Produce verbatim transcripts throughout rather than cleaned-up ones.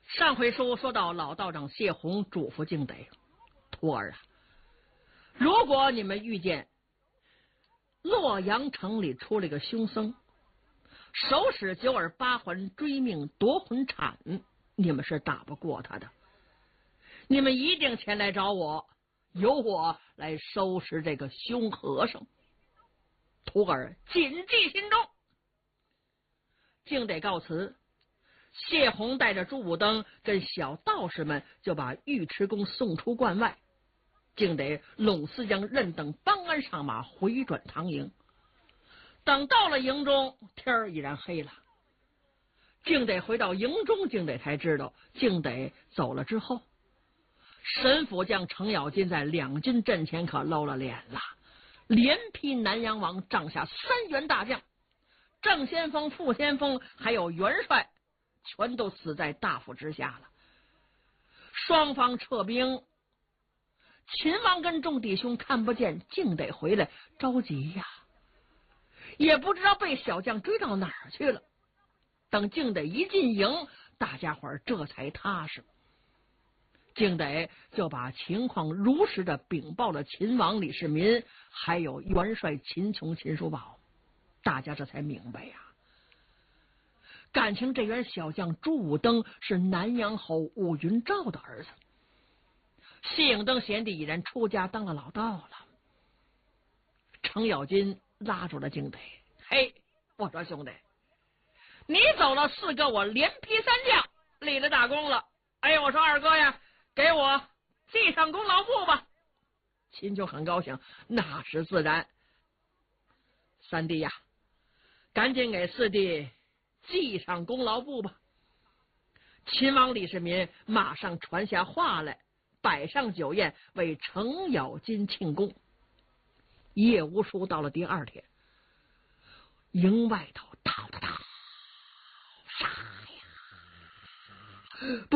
上回书说到老道长谢洪嘱咐敬德徒儿啊，如果你们遇见洛阳城里出了个凶僧，手使九耳八环追命夺魂铲，你们是打不过他的，你们一定前来找我，由我来收拾这个凶和尚。徒儿谨记心中。敬德告辞，谢洪带着朱武登跟小道士们就把尉迟恭送出关外。敬德拢四将任等帮鞍上马，回转唐营。等到了营中，天儿已然黑了。敬德回到营中，敬德才知道敬德走了之后，神府将程咬金在两军阵前可露了脸了，连批南阳王帐下三员大将，正先锋、副先锋还有元帅，全都死在大府之下了。双方撤兵，秦王跟众弟兄看不见敬德回来，着急呀，也不知道被小将追到哪儿去了。等敬德一进营，大家伙儿这才踏实。敬德就把情况如实的禀报了秦王李世民，还有元帅秦琼、秦叔宝，大家这才明白呀。感情这员小将朱武登是南阳侯武云照的儿子。谢影登贤弟已然出家当了老道了。程咬金拉住了敬德，嘿，我说兄弟，你走了四个，我连批三将，立了大功了。哎，我说二哥呀，给我记上功劳簿吧。秦琼很高兴，那是自然。三弟呀，赶紧给四弟记上功劳簿吧。秦王李世民马上传下话来，摆上酒宴为程咬金庆功。一夜无书，到了第二天，营外头哒哒哒杀呀，不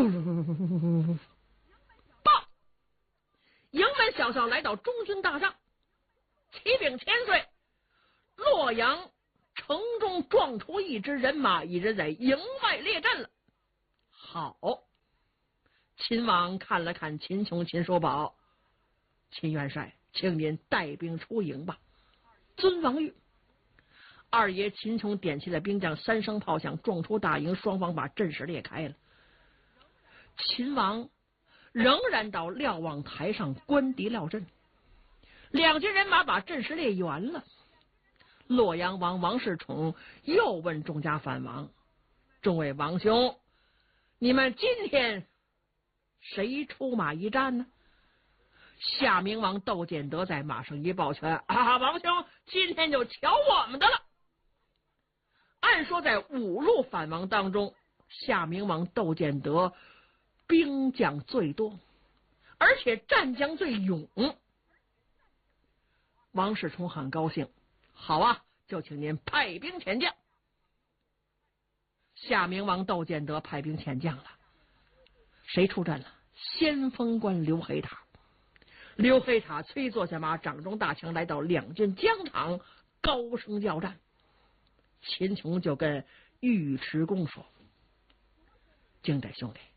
报！营门小校来到中军大帐，启禀千岁，洛阳城中撞出一支人马，已人在营外列阵了。好，秦王看了看秦琼、秦叔宝，秦元帅，请您带兵出营吧。尊王谕。二爷秦琼点起了兵将，三声炮响，撞出大营，双方把阵势裂开了。秦王仍然到瞭望台上观敌料阵，两军人马把阵势列圆了。洛阳王王世充又问众家反王：众位王兄，你们今天谁出马一战呢？夏明王窦建德在马上一抱拳：啊，王兄，今天就瞧我们的了。按说在五路反王当中，夏明王窦建德兵将最多，而且战将最勇。王世充很高兴，好啊，就请您派兵遣将。夏明王窦建德派兵遣将了。谁出战了？先锋官刘黑塔。刘黑塔催坐下马，掌中大枪，来到两军疆场，高声叫战。秦琼就跟尉迟恭说：敬德兄弟，